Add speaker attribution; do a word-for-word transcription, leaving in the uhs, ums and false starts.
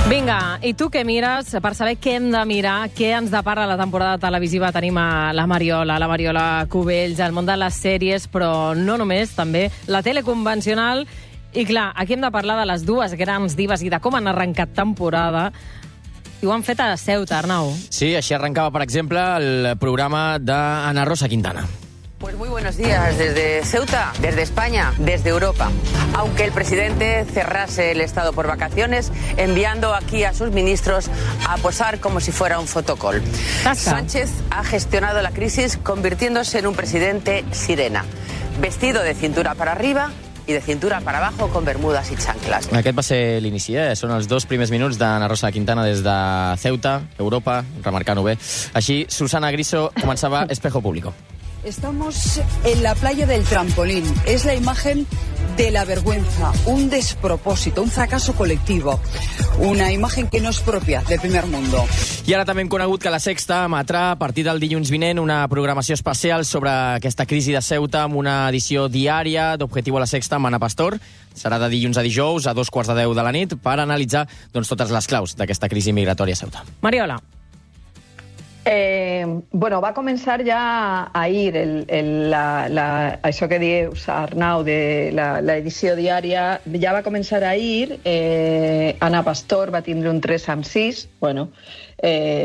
Speaker 1: Vinga, i tu què mires? Per saber què hem de mirar, què ens depara la temporada televisiva, tenim a la Mariola, la Mariola Cubells, el món de les sèries, però no només, també la tele convencional. I clar, aquí hem de parlar de les dues grans divas i de com han arrencat temporada. I ho han fet a Ceuta, Arnau.
Speaker 2: Sí, així arrencava, per exemple, el programa d'Ana Rosa Quintana.
Speaker 3: Pues muy buenos días desde Ceuta, desde España, desde Europa. Aunque el presidente cerrase el Estado por vacaciones, enviando aquí a sus ministros a posar como si fuera un fotocall. Sánchez ha gestionado la crisis convirtiéndose en un presidente sirena, vestido de cintura para arriba i de cintura para abajo con bermudas i chanclas.
Speaker 2: Aquest va ser l'inici, eh? Són els dos primers minuts d'Ana Rosa Quintana des de Ceuta, Europa, remarcant-ho bé. Així, Susana Griso començava Espejo Público.
Speaker 4: Estamos en la playa del trampolín. Es la imagen de la vergüenza, un despropósito, un fracaso colectivo. Una imagen que no és pròpia del primer mundo.
Speaker 2: I ara també hem conegut que la Sexta emetrà a partir del dilluns vinent una programació especial sobre aquesta crisi de Ceuta amb una edició diària d'Objectiu a la Sexta amb Ana Pastor. Serà de dilluns a dijous a dos quarts de deu de la nit per analitzar doncs, totes les claus d'aquesta crisi migratòria a Ceuta.
Speaker 1: Mariola.
Speaker 5: Eh, bueno, va començar ja ahir el, el, la, la, això que dius, Arnau, de l'edició diària, ja va començar ahir. eh, Ana Pastor va tindre un tres amb sis, bueno, eh,